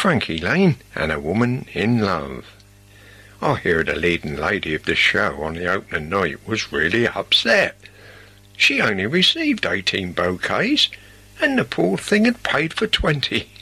Frankie Lane and a Woman in Love. I hear the leading lady of the show on the opening night was really upset. She only received 18 bouquets, and the poor thing had paid for 20.